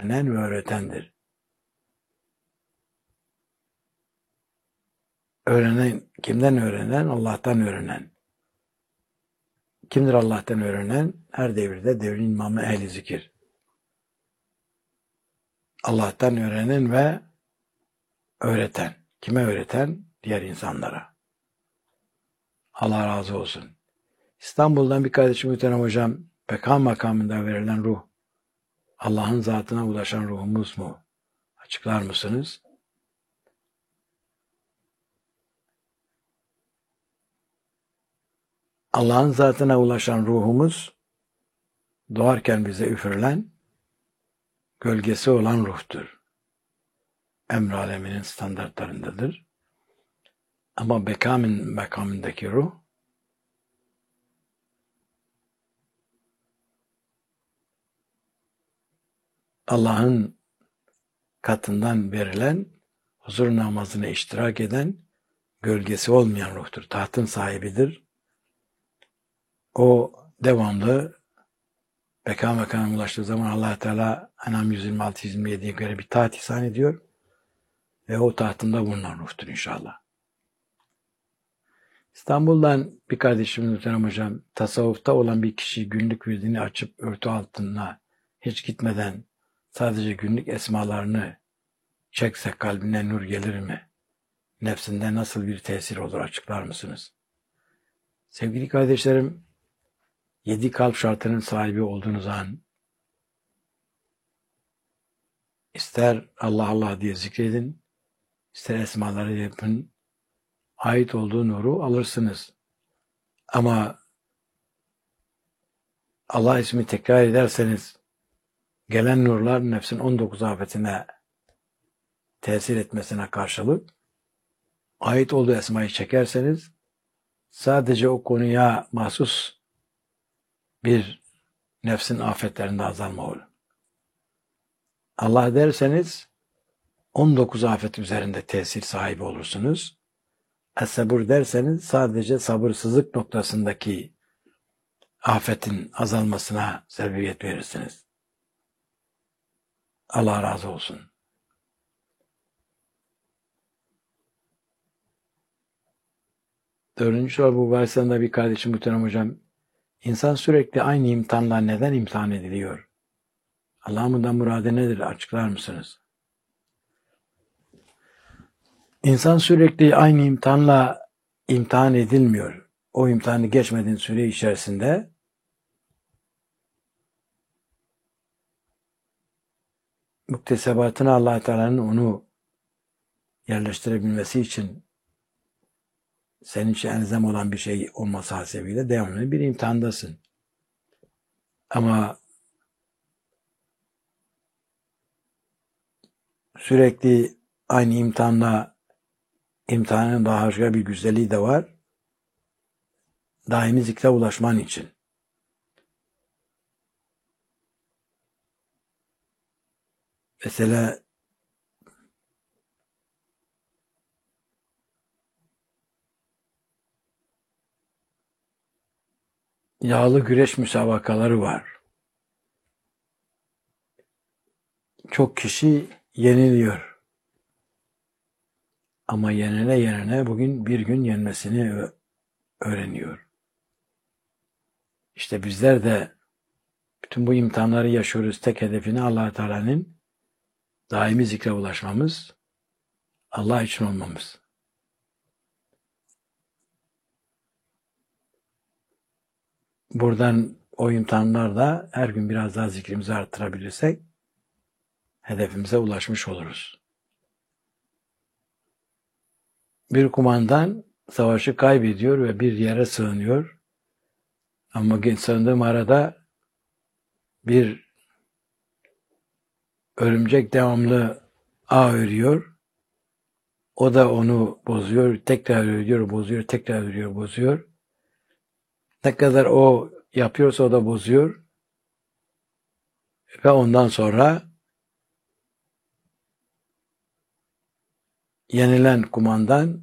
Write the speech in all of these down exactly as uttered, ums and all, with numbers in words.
öğrenen ve öğretendir. Öğrenen, kimden öğrenen? Allah'tan öğrenen. Kimdir Allah'tan öğrenen? Her devirde devrin imamı ehli zikir. Allah'tan öğrenen ve öğreten. Kime öğreten? Diğer insanlara. Allah razı olsun. İstanbul'dan bir kardeşim muhterem hocam, Beka makamında verilen ruh, Allah'ın zatına ulaşan ruhumuz mu? Açıklar mısınız? Allah'ın zatına ulaşan ruhumuz, doğarken bize üfürülen, gölgesi olan ruhtur. Emr aleminin standartlarındadır. Ama Bekâ'nın makamındaki ruh, Allah'ın katından verilen, huzur namazına iştirak eden, gölgesi olmayan ruhtur. Tahtın sahibidir. O devamlı Beka makamına ulaştığı zaman Allah Teala En'am yüz yirmi altı yüz yirmi yediye göre bir taht ihsan ediyor ve o tahtında bulunan ruhtur inşallah. İstanbul'dan bir kardeşimiz muhterem hocam, tasavvufta olan bir kişi günlük virdini açıp örtü altına hiç gitmeden sadece günlük esmalarını çekse kalbine nur gelir mi? Nefsinde nasıl bir tesir olur açıklar mısınız? Sevgili kardeşlerim, yedi kalp şartının sahibi olduğunuz an ister Allah Allah diye zikredin, ister esmaları yapın, ait olduğu nuru alırsınız. Ama Allah ismi tekrar ederseniz gelen nurlar nefsin on dokuz afetine tesir etmesine karşılık ait olduğu esmayı çekerseniz sadece o konuya mahsus bir nefsin afetlerinde azalma olur. Allah derseniz on dokuz afet üzerinde tesir sahibi olursunuz. Es-sabır derseniz sadece sabırsızlık noktasındaki afetin azalmasına sebebiyet verirsiniz. Allah razı olsun. Dördüncü soru bu versiyonda bir kardeşim muhterem hocam. İnsan sürekli aynı imtihanla neden imtihan ediliyor? Allah'ın bundan muradı nedir? Açıklar mısınız? İnsan sürekli aynı imtihanla imtihan edilmiyor. O imtihanı geçmediğin süre içerisinde muktesebatına Allah Teala'nın onu yerleştirebilmesi için senin için elzem olan bir şey olması hasebiyle devamlı bir imtihandasın. Ama sürekli aynı imtihanla imtihanın daha başka bir güzelliği de var. Daimi zikre ulaşman için. Mesela yağlı güreş müsabakaları var. Çok kişi yeniliyor. Ama yenene yenene bugün bir gün yenmesini öğreniyor. İşte bizler de bütün bu imtihanları yaşıyoruz. Tek hedefini Allah Teala'nın daimi zikre ulaşmamız, Allah için olmamız. Buradan o imtihanlarda her gün biraz daha zikrimizi arttırabilirsek hedefimize ulaşmış oluruz. Bir kumandan savaşı kaybediyor ve bir yere sığınıyor. Ama sığındığım arada bir örümcek devamlı ağ örüyor. O da onu bozuyor, tekrar örüyor, bozuyor, tekrar örüyor, bozuyor. Ne kadar o yapıyorsa o da bozuyor. Ve ondan sonra yenilen kumandan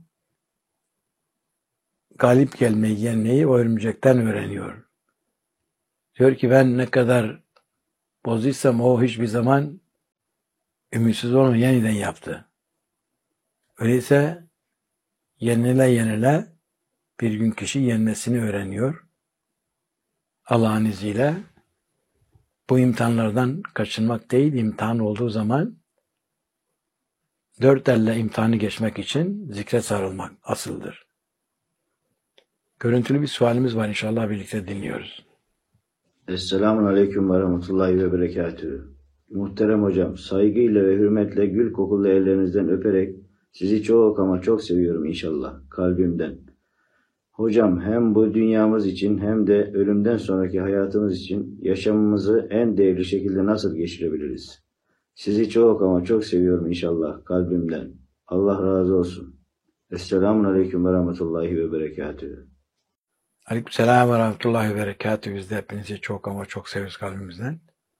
galip gelmeyi, yenmeyi o örümcekten öğreniyor. Diyor ki ben ne kadar bozduysam o hiçbir zaman ümitsiz olma, yeniden yaptı. Öyleyse yenile yenile bir gün kişi yenmesini öğreniyor. Allah'ın izniyle bu imtihanlardan kaçınmak değil, imtihan olduğu zaman dört elle imtihanı geçmek için zikre sarılmak asıldır. Görüntülü bir sualimiz var, inşallah birlikte dinliyoruz. Esselamun Aleyküm ve Rahmetullahi ve Berekatühü. Muhterem hocam, saygıyla ve hürmetle gül kokulu ellerinizden öperek sizi çok ama çok seviyorum inşallah, kalbimden. Hocam, hem bu dünyamız için hem de ölümden sonraki hayatımız için yaşamımızı en değerli şekilde nasıl geçirebiliriz? Sizi çok ama çok seviyorum inşallah, kalbimden. Allah razı olsun. Esselamun Aleyküm ve Rahmetullahi ve Berekatühü. Aleykümselam ve Rahmetullahi ve Berekatühü. Biz de hepinizi çok ama çok seviyoruz kalbimizden.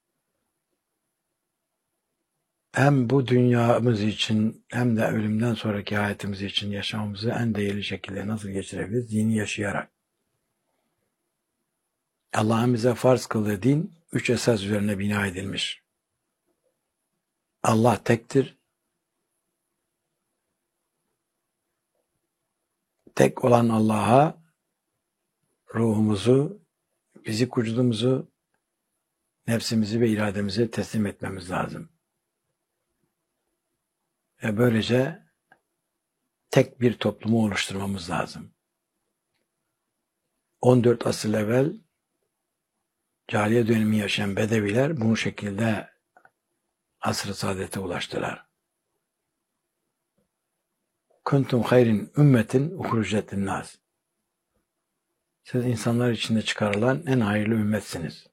Hem bu dünyamız için hem de ölümden sonraki hayatımız için yaşamımızı en değerli şekilde nasıl geçirebiliriz? Dini yaşayarak. Allah'ın bize farz kıldığı din üç esas üzerine bina edilmiş. Allah tektir. Tek olan Allah'a ruhumuzu, fizik vücudumuzu, nefsimizi ve irademizi teslim etmemiz lazım. Ve böylece tek bir toplumu oluşturmamız lazım. on dört asır evvel cahiliye dönemi yaşayan Bedeviler bu şekilde asr-ı saadete ulaştılar. Kuntum hayrin ümmetin uhrucet linnâs. Siz insanlar içinde çıkarılan en hayırlı ümmetsiniz.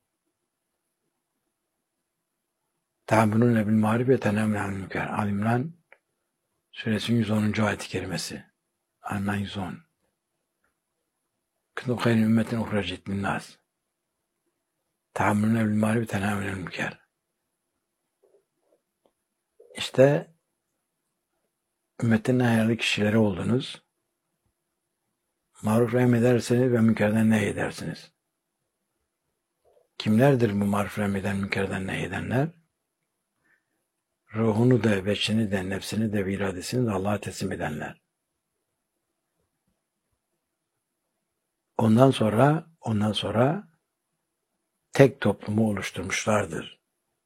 Te'amülûne bil ma'ruf ve tenhevne anil münker. Ali İmran Suresinin yüz onuncu ayet-i kerimesi. Ali yüz on. Kuntum hayrin ümmetin uhrucet linnâs. Te'amülûne bil ma'ruf ve tenhevne anil münker. İşte ümmetin en hayırlı kişileri oldunuz. Maruf emredersiniz ve münkerden nehyedersiniz. Kimlerdir bu maruf emreden, münkerden nehyedenler? Ruhunu da, beşini de, nefsini de, iradesini de Allah'a teslim edenler. Ondan sonra, ondan sonra tek toplumu oluşturmuşlardır.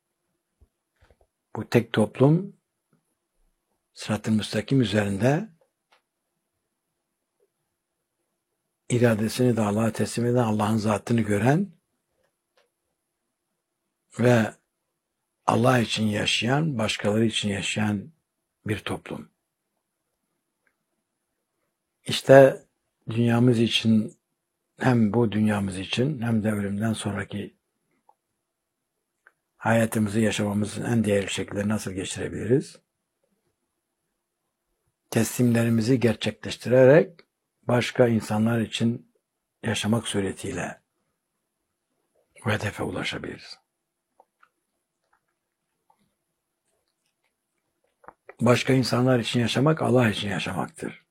Bu tek toplum sırat-ı müstakim üzerinde iradesini de Allah'a teslim eden, Allah'ın zatını gören ve Allah için yaşayan, başkaları için yaşayan bir toplum. İşte dünyamız için, hem bu dünyamız için hem de ölümden sonraki hayatımızı yaşamamızın en değerli şekilleri nasıl geçirebiliriz? Teslimlerimizi gerçekleştirerek başka insanlar için yaşamak suretiyle bu hedefe ulaşabiliriz. Başka insanlar için yaşamak, Allah için yaşamaktır.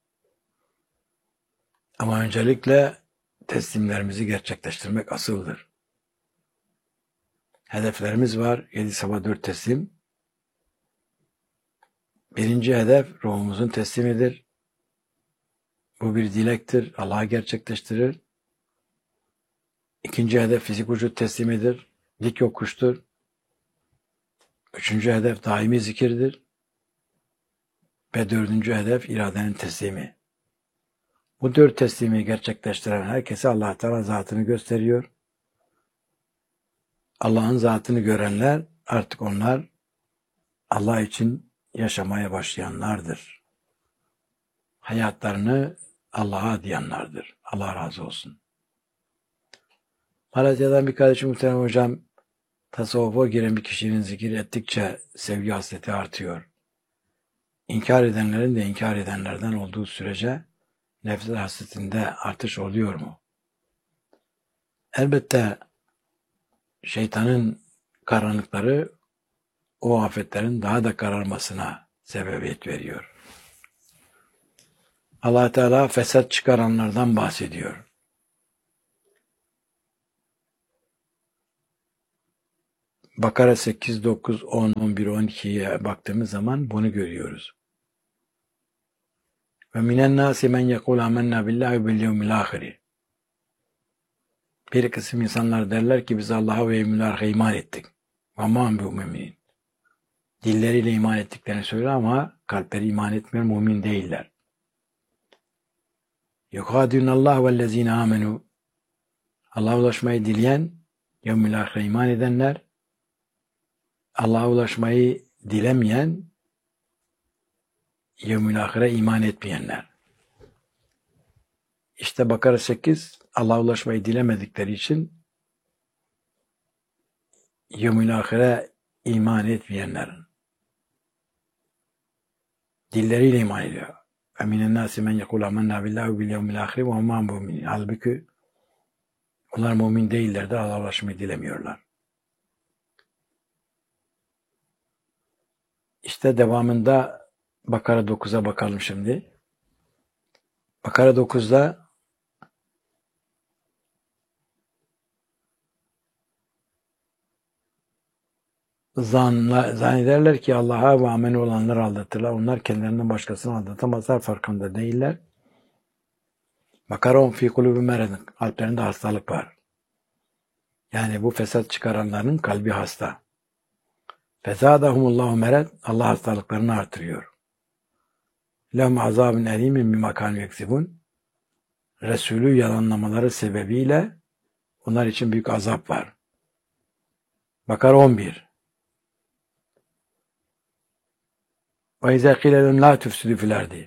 Ama öncelikle teslimlerimizi gerçekleştirmek asıldır. Hedeflerimiz var. Yedi sabah dört teslim. Birinci hedef ruhumuzun teslimidir. Bu bir dilektir. Allah'a gerçekleştirir. İkinci hedef fizik vücut teslimidir. Dik yokuştur. Üçüncü hedef daimi zikirdir. Ve dördüncü hedef iradenin teslimi. Bu dört teslimi gerçekleştiren herkese Allah Teala zatını gösteriyor. Allah'ın zatını görenler artık onlar Allah için yaşamaya başlayanlardır. Hayatlarını Allah'a adayanlardır. Allah razı olsun. Malatya'dan bir kardeşim muhterem hocam, tasavvufa giren bir kişinin zikir ettikçe sevgi hasreti artıyor. İnkar edenlerin de inkar edenlerden olduğu sürece nefret hasretinde artış oluyor mu? Elbette şeytanın karanlıkları o afetlerin daha da kararmasına sebebiyet veriyor. Allah Teala fesat çıkaranlardan bahsediyor. Bakara sekiz, dokuz, on, on bir, on ikiye baktığımız zaman bunu görüyoruz. Ve minen nâsi men yekûl amennâ billâhi vel yevmil âhiri. Bir kısım insanlar derler ki biz Allah'a ve yevmil âhire iman ettik. Ve mâ hum bi'muminin. Dilleriyle iman ettiklerini söylüyor ama kalpleri iman etmiyor, mümin değiller. Yukâdûnallâhu vellezîne âmenû. Allah'a ulaşmayı dileyen, yevmil âhire iman edenler, Allah'a ulaşmayı dilemeyen, yevmil âhire iman etmeyenler. İşte Bakara sekiz, Allah'a ulaşmayı dilemedikleri için yevmil âhire iman etmeyenlerin. Dilleriyle iman ediyor. Eminen nâsi men yekûl amennâ billâhi vel yevmil âhiri ve hum mâ muminin. Halbuki onlar mümin değiller de Allah'a ulaşmayı dilemiyorlar. İşte devamında Bakara dokuza bakalım şimdi. Bakara dokuzda zanla, zannederler ki Allah'a ve amel olanları aldatırlar. Onlar kendilerinden başkasını aldatamazlar, farkında değiller. Bakara on fî kulûbü meredin. Kalplerinde hastalık var. Yani bu fesat çıkaranların kalbi hasta. Fezâdahumullâhu mered. Allah hastalıklarını artırıyor. Lehum azâbun elîmin mimâ kânû yeksibûn. Resulü yalanlamaları sebebiyle onlar için büyük azap var. Bakara on bir. Ve izâ qîle lehum lâ tufsidû fil ardi.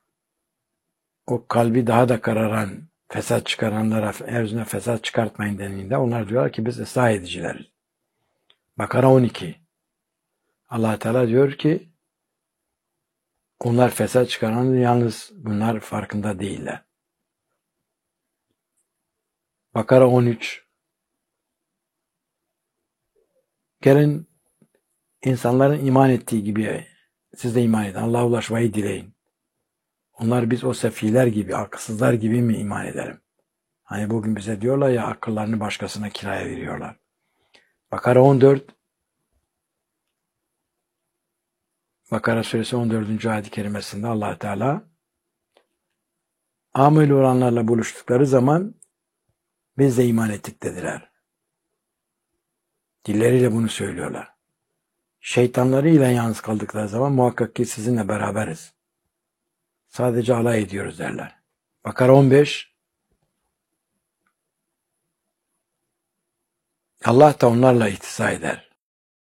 O kalbi daha da kararan, fesat çıkaranlara, erzine fesat çıkartmayın denildiğinde onlar diyorlar ki biz ıslah edicileriz. Bakara on iki. Allah Teala diyor ki onlar fesat çıkaran yalnız bunlar farkında değiller. Bakara on üç. Gelin insanların iman ettiği gibi siz de iman edin. Allah'a ulaşmayı dileyin. Onlar biz o sefiler gibi, akılsızlar gibi mi iman edelim? Hani bugün bize diyorlar ya akıllarını başkasına kiraya veriyorlar. Bakara on dört. Bakara suresi on dördüncü ayet-i kerimesinde Allah Teala amel olanlarla buluştukları zaman biz de iman ettik dediler. Dilleriyle bunu söylüyorlar. Şeytanlarıyla yalnız kaldıkları zaman muhakkak ki sizinle beraberiz. Sadece alay ediyoruz derler. Bakara on beş. Allah da onlarla ihtisas eder.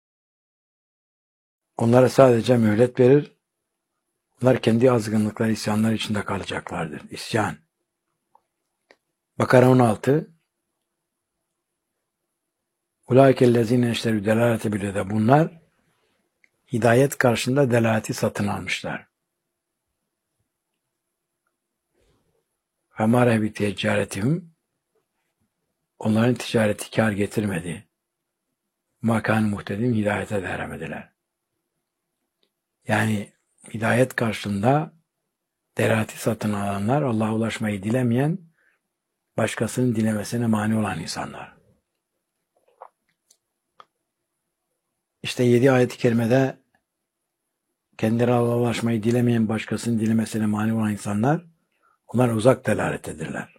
Onlara sadece mühlet verir. Onlar kendi azgınlıkları, isyanlar içinde kalacaklardır. İsyan. Bakara on altı. Ulaikellezine eşterü delalete bile de bunlar hidayet karşında delaleti satın almışlar. Ve marebi ticaretihim onların ticareti kar getirmedi. Makan muhtedim hidayete de eremediler. Yani hidayet karşılığında delaleti satın alanlar Allah'a ulaşmayı dilemeyen, başkasının dilemesine mani olan insanlar. İşte yedi ayet-i kerimede kendileri Allah'a ulaşmayı dilemeyen, başkasının dilemesine mani olan insanlar, onlar uzak delalettedirler.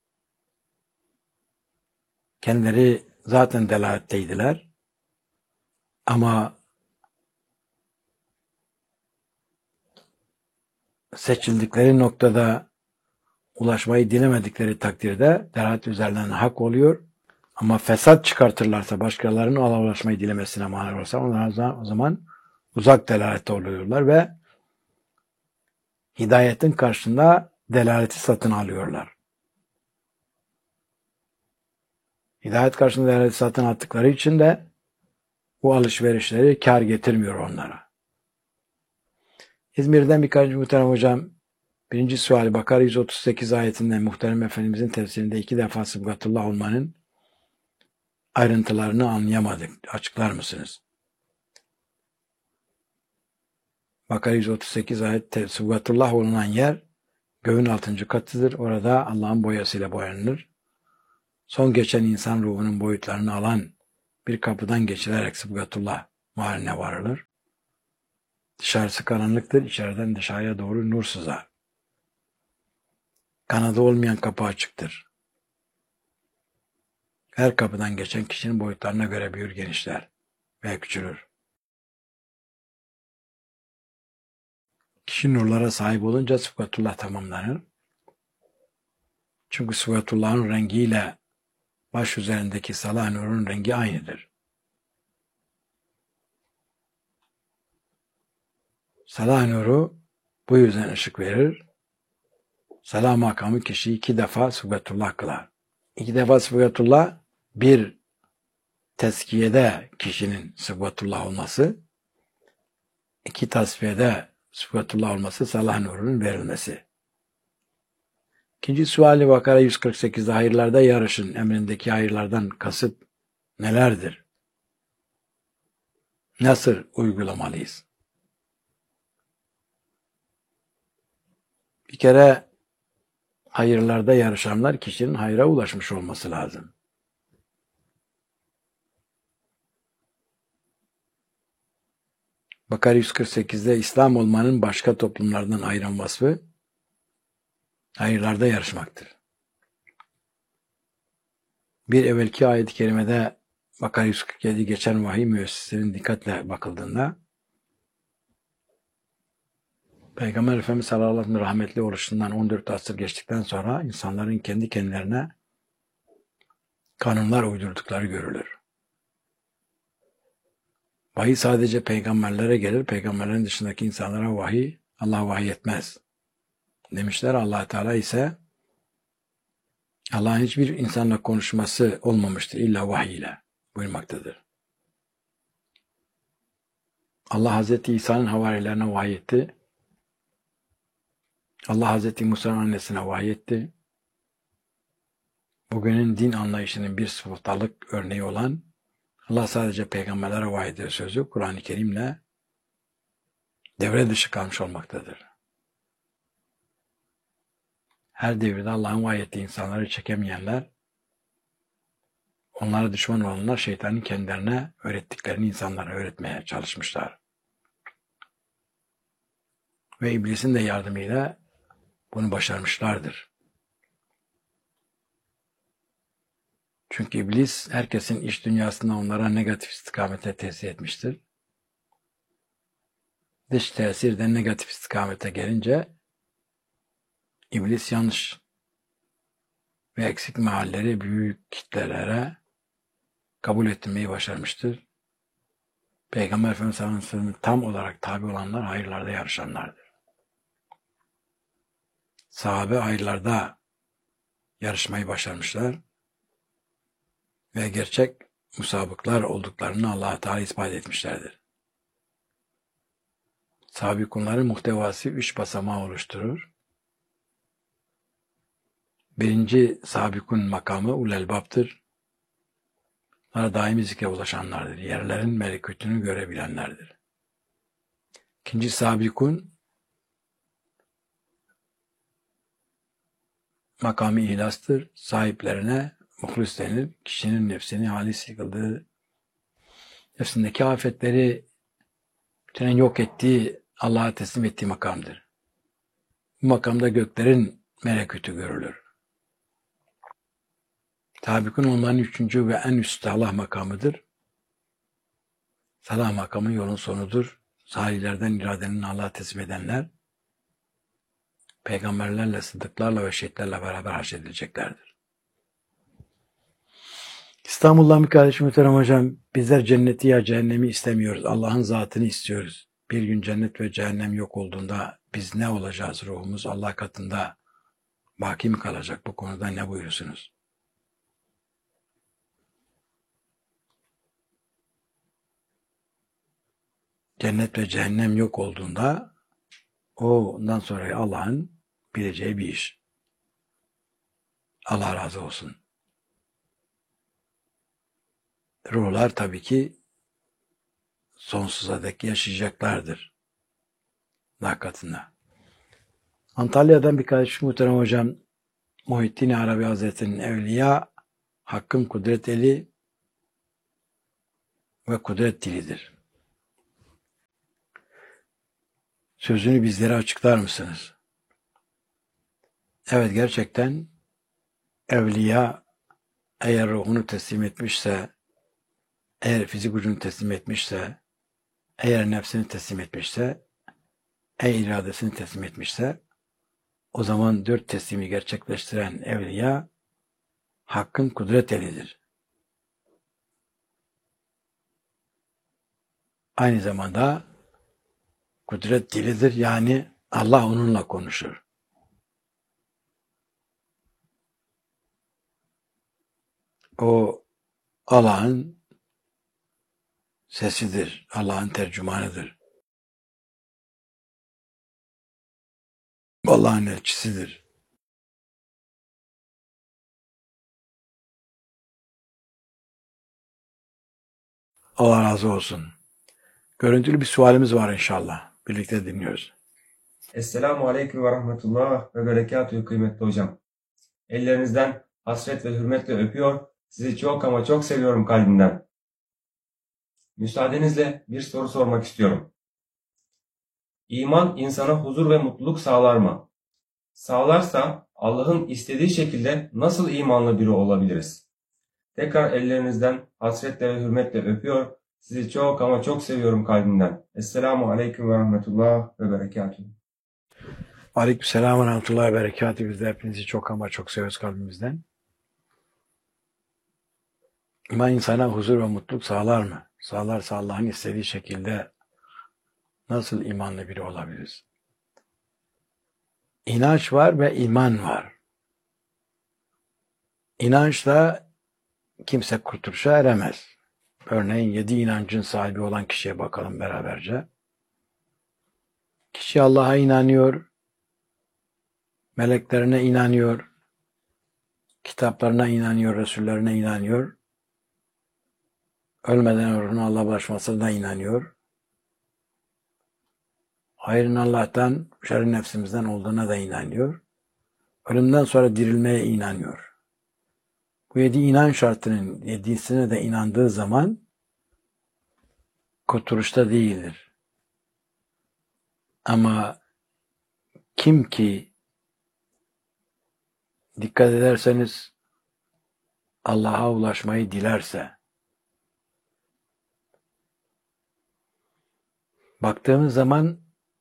Kendileri zaten delaletteydiler ama seçildikleri noktada ulaşmayı dilemedikleri takdirde delalet üzerinden hak oluyor. Ama fesat çıkartırlarsa, başkalarının Allah'a ulaşmayı dilemesine mani olursa onlar o zaman uzak delalette oluyorlar ve hidayetin karşısında delaleti satın alıyorlar. Hidayet karşısında delaleti satın aldıkları için de bu alışverişleri kar getirmiyor onlara. İzmir'den birkaç muhterem hocam, birinci suali Bakara yüz otuz sekiz ayetinden muhterem Efendimizin tefsirinde iki defa sıbgatullah olmanın ayrıntılarını anlayamadık. Açıklar mısınız? Bakara yüz otuz sekiz ayet sıbgatullah olunan yer göğün altıncı katıdır. Orada Allah'ın boyasıyla boyanılır. Son geçen insan ruhunun boyutlarını alan bir kapıdan geçilerek Sıbgatullah mahalline varılır. Dışarısı karanlıktır, içeriden dışarıya doğru nur sızar. Kanadı olmayan kapı açıktır. Her kapıdan geçen kişinin boyutlarına göre büyür, genişler ve küçülür. Kişi nurlara sahip olunca Sıbgatullah tamamlanır. Çünkü Sıbgatullah'ın rengiyle baş üzerindeki salah nurun rengi aynıdır. Salah nuru bu yüzden ışık verir. Salah makamı kişiyi iki defa Sıbgatullah kılar. İki defa Sıbgatullah, bir tezkiyede kişinin Sıbgatullah olması, iki tasfiyede Sıbgatullah olması, salah nurunun verilmesi. İkinci suali Bakara yüz kırk sekizde hayırlarda yarışın emrindeki hayırlardan kasıt nelerdir? Nasıl uygulamalıyız? Bir kere hayırlarda yarışanlar kişinin hayra ulaşmış olması lazım. Bakara yüz kırk sekizde İslam olmanın başka toplumlardan ayıran vasfı hayırlarda yarışmaktır. Bir evvelki ayet-i kerimede Bakara yüz kırk yedi geçen vahiy müessesinin dikkatle bakıldığında Peygamber Efendimiz sallallahu aleyhi ve sellem rahmetli oluşundan on dört asır geçtikten sonra insanların kendi kendilerine kanunlar uydurdukları görülür. Vahiy sadece peygamberlere gelir, peygamberlerin dışındaki insanlara vahiy, Allah vahiy etmez demişler. Allah Teala ise Allah'ın hiçbir insanla konuşması olmamıştır illa vahiy ile buyurmaktadır. Allah Hazreti İsa'nın havarilerine vahiy etti. Allah Hazreti Musa'nın annesine vahiy etti. Bugünün din anlayışının bir sıfatalık örneği olan Allah sadece peygamberlere vahiy eder sözü Kur'an-ı Kerim'le devre dışı kalmış olmaktadır. Her devirde Allah'ın vahiy ettiği insanları çekemeyenler, onlara düşman olanlar şeytanın kendilerine öğrettiklerini insanlara öğretmeye çalışmışlar. Ve iblisin de yardımıyla bunu başarmışlardır. Çünkü iblis herkesin iç dünyasında onlara negatif istikamete tesir etmiştir. Dış tesir de negatif istikamete gelince iblis yanlış ve eksik mealleri büyük kitlelere kabul ettirmeyi başarmıştır. Peygamber Efendimiz sallallahu aleyhi ve sellem'e tam olarak tabi olanlar hayırlarda yarışanlardır. Sahabe hayırlarda yarışmayı başarmışlar ve gerçek musabıklar olduklarını Allah-u Teala ispat etmişlerdir. Sabikunların muhtevası üç basamağı oluşturur. Birinci sabikun makamı ulelbaptır. Bunlar daimi zikre ulaşanlardır. Yerlerin melekutunu görebilenlerdir. İkinci sabikun makamı ihlastır. Sahiplerine muhlis denir. Kişinin nefsini halis yıkıldığı, nefsindeki afetleri bütün yok ettiği, Allah'a teslim ettiği makamdır. Bu makamda göklerin melekutu görülür. Sabikun onların üçüncü ve en üst Allah makamıdır. Salah makamı yolun sonudur. Salihlerden iradenin Allah'a teslim edenler, peygamberlerle, sıddıklarla ve şehitlerle beraber haşredileceklerdir. İstanbul'dan bir kardeşim muhterem hocam, bizler cenneti ya cehennemi istemiyoruz. Allah'ın zatını istiyoruz. Bir gün cennet ve cehennem yok olduğunda biz ne olacağız? Ruhumuz Allah katında baki mi kalacak? Bu konuda ne buyurursunuz? Cennet ve cehennem yok olduğunda o ondan sonra Allah'ın bileceği bir iş. Allah razı olsun. Ruhlar tabii ki sonsuza dek yaşayacaklardır. Allah katında. Antalya'dan bir kardeşim muhterem hocam, Muhittin Arabi Hazretleri'nin evliya, Hakk'ın kudret eli, ve kudret dilidir. Sözünü bizlere açıklar mısınız? Evet, gerçekten evliya eğer ruhunu teslim etmişse, eğer fizik gücünü teslim etmişse, eğer nefsini teslim etmişse, eğer iradesini teslim etmişse, o zaman dört teslimi gerçekleştiren evliya Hakk'ın kudret elidir. Aynı zamanda kudret dilidir, yani Allah onunla konuşur. O Allah'ın sesidir, Allah'ın tercümanıdır. Allah'ın elçisidir. Allah razı olsun. Görüntülü bir sualimiz var inşallah. Birlikte dinliyoruz. Esselamu Aleyküm ve Rahmetullah ve Berekatuhu kıymetli hocam. Ellerinizden hasret ve hürmetle öpüyor. Sizi çok ama çok seviyorum kalbimden. Müsaadenizle bir soru sormak istiyorum. İman insana huzur ve mutluluk sağlar mı? Sağlarsa Allah'ın istediği şekilde nasıl imanlı biri olabiliriz? Tekrar ellerinizden hasretle ve hürmetle öpüyor. Sizi çok ama çok seviyorum kalbimden. Esselamu Aleyküm ve Rahmetullah ve Berekatuhu. Aleykümselam ve rahmetullahi ve berekatuhu. Biz de hepinizi çok ama çok seviyoruz kalbimizden. İman insana huzur ve mutluluk sağlar mı? Sağlarsa Allah'ın istediği şekilde nasıl imanlı biri olabiliriz? İnanç var ve iman var. İnançla kimse kurtuluşa eremez. Örneğin yedi inancın sahibi olan kişiye bakalım beraberce. Kişi Allah'a inanıyor, meleklerine inanıyor, kitaplarına inanıyor, Resullerine inanıyor, ölmeden ruhuna Allah'a ulaşmasına inanıyor, hayrın Allah'tan, şerrin nefsimizden olduğuna da inanıyor, ölümden sonra dirilmeye inanıyor. Bu yedi inanç şartının yedisine de inandığı zaman kurtuluşta değildir. Ama kim ki dikkat ederseniz Allah'a ulaşmayı dilerse, baktığımız zaman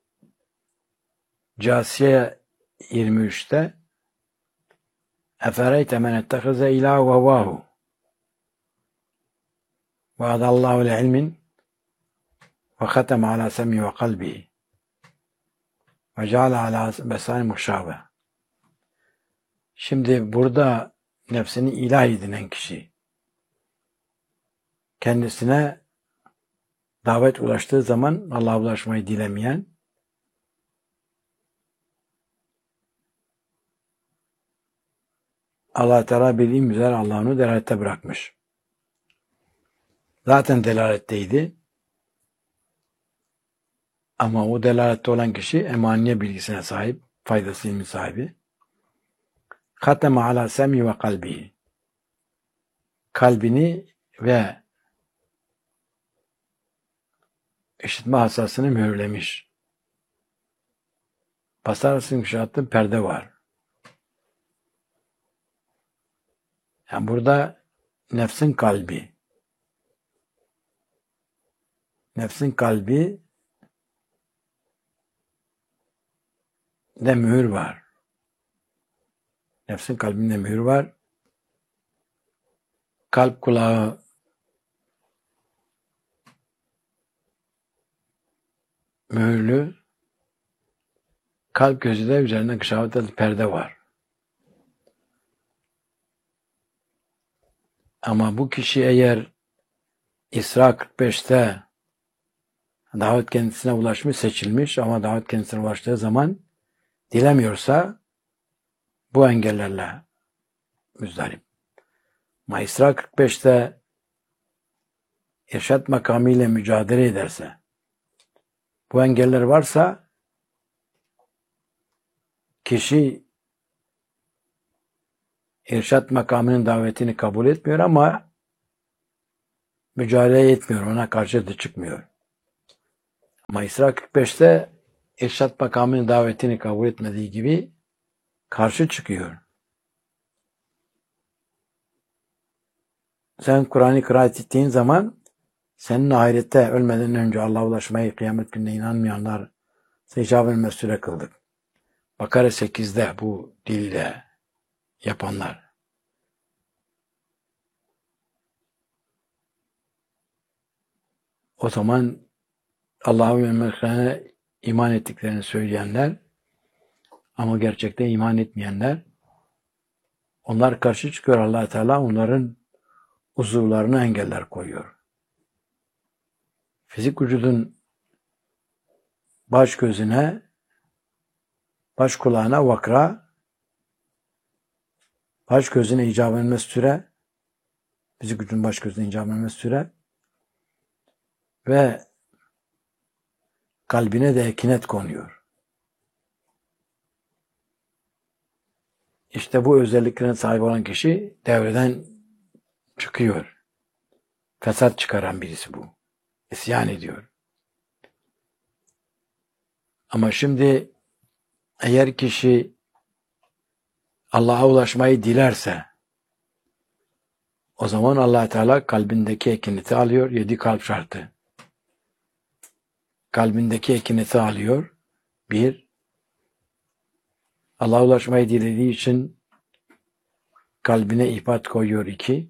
Câsiye yirmi üçte Efereyte men ettehize ilâhu hevâhu ve adallâhu le-ilmin ve khateme alâ sem'i ve kalbihi ve ceale alâ besâni muhşâve. Şimdi burada nefsini ilah edinen kişi, kendisine davet ulaştığı zaman Allah'a ulaşmayı dilemeyen, Allah Teala bildiğim üzere Allah'ını delalette bırakmış. Zaten delaletteydi. Ama o delalette olan kişi emaniye bilgisine sahip, faydası ilmi sahibi. Hateme ala sem'i ve kalbihi. Kalbini ve işitme hassasını mühürlemiş. Basar sınkışatlı perde var. Yani burada nefsin kalbi, nefsin kalbi de mühür var. Nefsin kalbinde mühür var. Kalp kulağı mühürlü. Kalp gözü de üzerinde kışavetli perde var. Ama bu kişi eğer İsra kırk beşte davet kendisine ulaşmış, seçilmiş ama davet kendisine ulaştığı zaman dilemiyorsa bu engellerle müzdarip. Ama İsra kırk beşte irşat makamıyla mücadele ederse, bu engeller varsa kişi irşat makamının davetini kabul etmiyor ama mücadele etmiyor, ona karşı da çıkmıyor. Ama İsra kırk beşte İrşad makamının davetini kabul etmediği gibi karşı çıkıyor. Sen Kur'an'ı kıraat ettiğin zaman senin ahirette ölmeden önce Allah'a ulaşmayı, kıyamet gününe inanmayanlar icab-ı mesule kıldık. Bakara sekizde bu diliyle yapanlar. O zaman Allah'a ve Mevlam'a iman ettiklerini söyleyenler ama gerçekten iman etmeyenler, onlar karşı çıkıyor. Allah Teala onların uzuvlarına engeller koyuyor. Fizik vücudun baş gözüne, baş kulağına vakra, baş gözüne icap edilmez süre, fizik vücudun baş gözüne icap edilmez süre ve kalbine de ekinet konuyor. İşte bu özelliklerin sahibi olan kişi devreden çıkıyor. Fesat çıkaran birisi bu. İsyan ediyor. Ama şimdi eğer kişi Allah'a ulaşmayı dilerse o zaman Allah Teala kalbindeki ekineti alıyor. Yedi kalp şartı. Kalbindeki ekineti alıyor. Bir, Allah'a ulaşmayı dilediği için kalbine ihbat koyuyor. İki,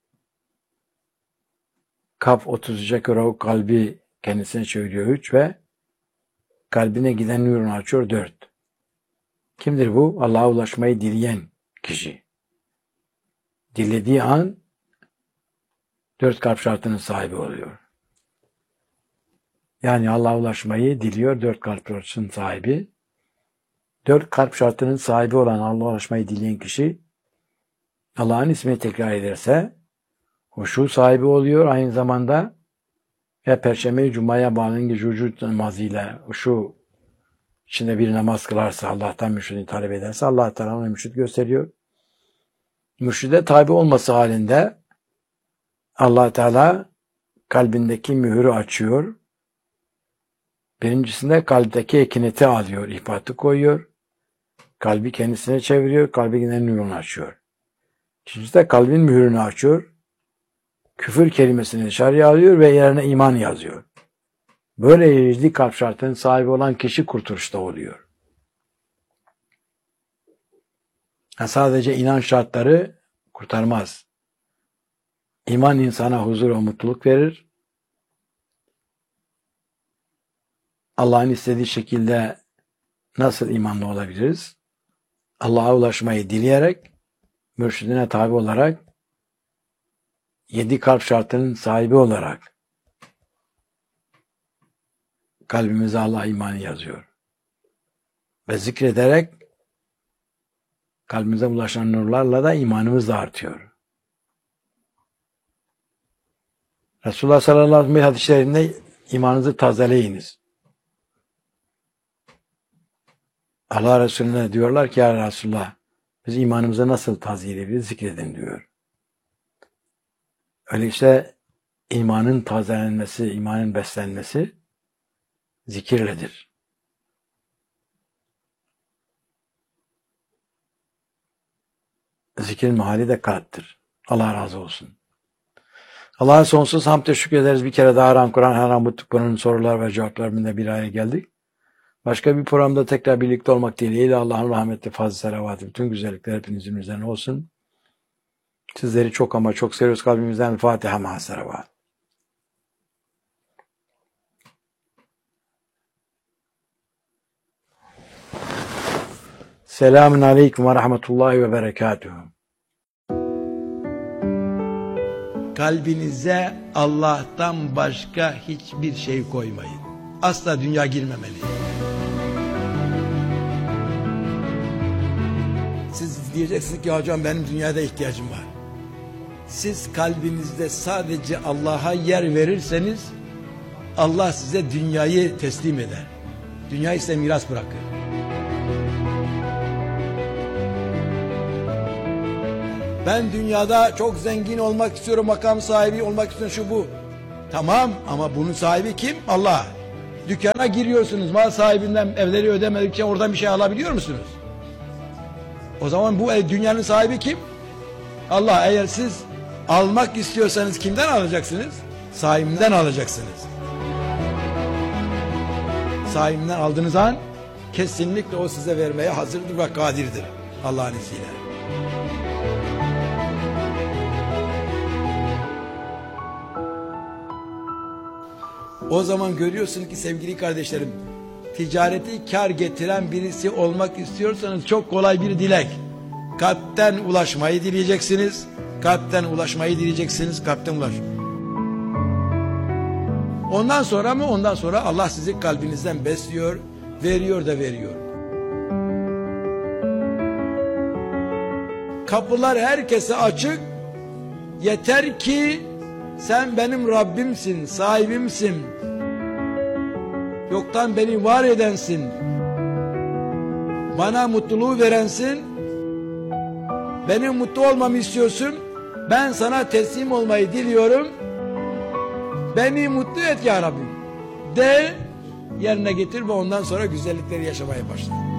kaf otuzuncu göre o kalbi kendisine çeviriyor. Üç ve kalbine giden nurunu açıyor. Dört. Kimdir bu? Allah'a ulaşmayı dileyen kişi. Dilediği an dört kalp şartının sahibi oluyor. Yani Allah'a ulaşmayı diliyor. Dört kalp şartının sahibi. Dört kalp şartının sahibi olan Allah'a ulaşmayı dileyen kişi Allah'ın ismini tekrar ederse huşu sahibi oluyor. Aynı zamanda ve Perşembe-i Cuma'ya bağlı vücut namazıyla huşu içinde bir namaz kılarsa, Allah'tan mürşidini talep ederse Allah Teala ona mürşid gösteriyor. Mürşide tabi olması halinde Allah Teala kalbindeki mühürü açıyor. Birincisinde kalpteki ekineti alıyor, ihbatı koyuyor. Kalbi kendisine çeviriyor, kalbi giden nurunu açıyor. İkincisinde kalbin mühürünü açıyor. Küfür kelimesini dışarıya alıyor ve yerine iman yazıyor. Böyle yedi kalp şartının sahibi olan kişi kurtuluşta oluyor. Ha, sadece inanç şartları kurtarmaz. İman insana huzur ve mutluluk verir. Allah'ın istediği şekilde nasıl imanlı olabiliriz? Allah'a ulaşmayı dileyerek, mürşidine tabi olarak, yedi kalp şartının sahibi olarak kalbimize Allah imanı yazıyor. Ve zikrederek kalbimize ulaşan nurlarla da imanımız da artıyor. Resulullah sallallahu aleyhi ve sellem hadislerinde imanınızı tazeleyiniz. Allah Resulüne diyorlar ki ya Resulullah biz imanımızı nasıl tazeyebiliriz? Zikredin diyor. Öyleyse imanın tazelenmesi, imanın beslenmesi zikirledir. Zikrin mahali de kalptir. Allah razı olsun. Allah'a sonsuz hamd teşekkür ederiz. Bir kere daha Haram Kur'an, Haram Mutlukunun sorular ve cevaplarında bir araya geldik. Başka bir programda tekrar birlikte olmak dileğiyle Allah'ın rahmetli fazl-ı selavatı, bütün güzellikler hepinizin üzerine olsun. Sizleri çok ama çok seviyoruz kalbimizden. Fatiha ma'a selavat. Selamun aleyküm ve rahmetullahi ve berekatuhu. Kalbinize Allah'tan başka hiçbir şey koymayın. Asla dünya girmemeli. Siz diyeceksiniz ki hocam benim dünyada ihtiyacım var. Siz kalbinizde sadece Allah'a yer verirseniz Allah size dünyayı teslim eder. Dünyayı size miras bırakır. Ben dünyada çok zengin olmak istiyorum, makam sahibi olmak istiyorum, şu bu. Tamam, ama bunun sahibi kim? Allah. Dükkana giriyorsunuz, mal sahibinden evleri ödemedikçe oradan bir şey alabiliyor musunuz? O zaman bu ev, dünyanın sahibi kim? Allah. Eğer siz almak istiyorsanız kimden alacaksınız? Sahibinden alacaksınız. Sahibinden aldığınız an kesinlikle o size vermeye hazırdır ve kadirdir Allah'ın izniyle. O zaman görüyorsun ki sevgili kardeşlerim, ticareti kar getiren birisi olmak istiyorsanız çok kolay bir dilek. Kalpten ulaşmayı dileyeceksiniz. Kalpten ulaşmayı dileyeceksiniz. Kalpten ulaş. Ondan sonra mı? Ondan sonra Allah sizi kalbinizden besliyor, veriyor da veriyor. Kapılar herkese açık. Yeter ki sen benim Rabbimsin, sahibimsin. Yoktan beni var edensin. Bana mutluluğu verensin. Benim mutlu olmamı istiyorsun. Ben sana teslim olmayı diliyorum. Beni mutlu et ya Rabbim. De, yerine getir ve ondan sonra güzellikleri yaşamaya başla.